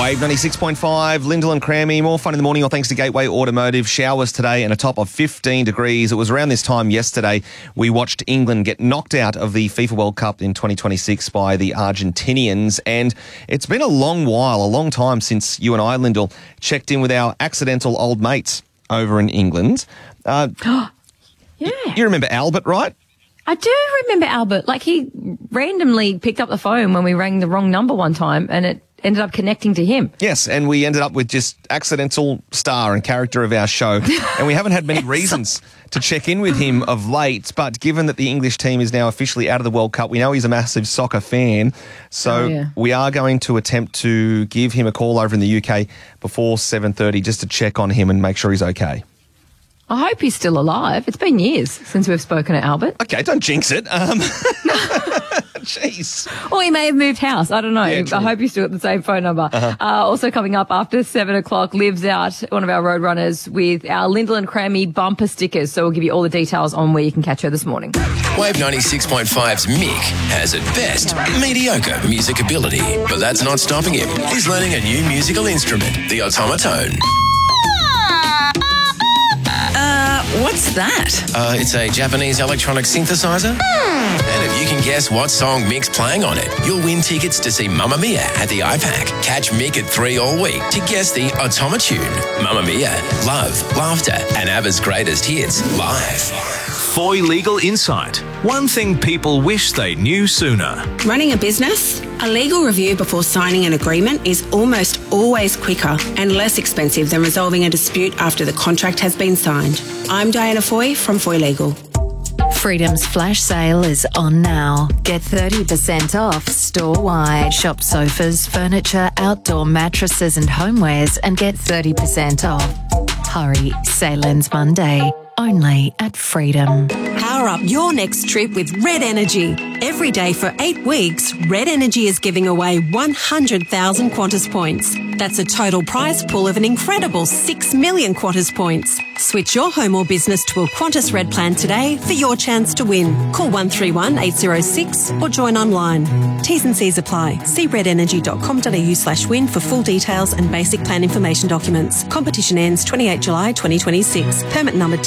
Wave 96.5, Lyndall and Crammy. More fun in the morning, all thanks to Gateway Automotive. Showers today and a top of 15 degrees. It was around this time yesterday we watched England get knocked out of the FIFA World Cup in 2026 by the Argentinians. And it's been a long time since you and I, Lyndall, checked in with our accidental old mates over in England. Yeah. You remember Albert, right? I do remember Albert. Like, he randomly picked up the phone when we rang the wrong number one time and it ended up connecting to him. Yes, and we ended up with just accidental star and character of our show. And we haven't had many reasons to check in with him of late, but given that the English team is now officially out of the World Cup, we know he's a massive soccer fan. So we are going to attempt to give him a call over in the UK before 7:30 just to check on him and make sure he's okay. I hope he's still alive. It's been years since we've spoken to Albert. Okay, don't jinx it. Jeez. Or he may have moved house. I don't know. Yeah, I hope he's still got the same phone number. Also coming up after 7 o'clock, Liv's out, one of our road runners, with our Lyndall and Crammy bumper stickers. So we'll give you all the details on where you can catch her this morning. Wave 96.5's Mick has at best mediocre music ability, but that's not stopping him. He's learning a new musical instrument, the automaton. What's that? It's a Japanese electronic synthesizer. And if you can guess what song Mick's playing on it, you'll win tickets to see Mamma Mia at the IPAC. Catch Mick at 3 all week to guess the automatune. Mamma Mia, love, laughter, and ABBA's greatest hits live. Foy Legal Insight. One thing people wish they knew sooner. Running a business? A legal review before signing an agreement is almost always quicker and less expensive than resolving a dispute after the contract has been signed. I'm Diana Foy from Foy Legal. Freedom's flash sale is on now. Get 30% off store-wide. Shop sofas, furniture, outdoor mattresses and homewares and get 30% off. Hurry, sale ends Monday. Only at Freedom. Power up your next trip with Red Energy. Every day for 8 weeks, Red Energy is giving away 100,000 Qantas points. That's a total prize pool of an incredible 6 million Qantas points. Switch your home or business to a Qantas Red plan today for your chance to win. Call 131 806 or join online. T's and C's apply. See redenergy.com.au/win for full details and basic plan information documents. Competition ends 28 July 2026. Permit number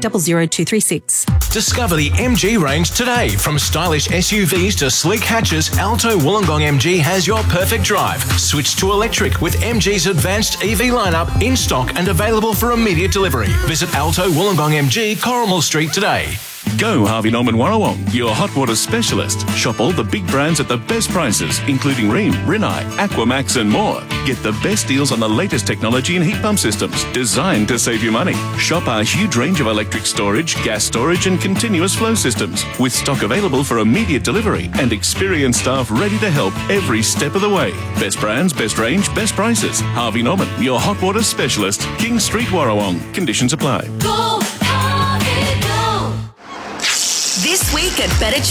TP00236. Discover the MG range today. From stylish SUVs to sleek hatches, Alto Wollongong MG has your perfect drive. Switch to electric with MG's advanced EV lineup in stock and available for immediate delivery. Visit Alto Wollongong MG, Corrimal Street today. Go Harvey Norman Warrawong, your hot water specialist. Shop all the big brands at the best prices, including Rheem, Rinnai, Aquamax and more. Get the best deals on the latest technology and heat pump systems designed to save you money. Shop our huge range of electric storage, gas storage and continuous flow systems with stock available for immediate delivery and experienced staff ready to help every step of the way. Best brands, best range, best prices. Harvey Norman, your hot water specialist. King Street, Warrawong. Conditions apply. Go, Harvey, go! This week at Better